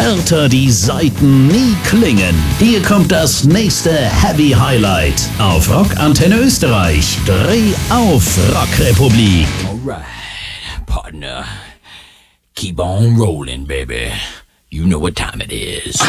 härter die Saiten nie klingen. Hier kommt das nächste Heavy Highlight auf Rock Antenne Österreich. Dreh auf Rockrepublik. Alright, partner. Keep on rolling, baby. You know what time it is.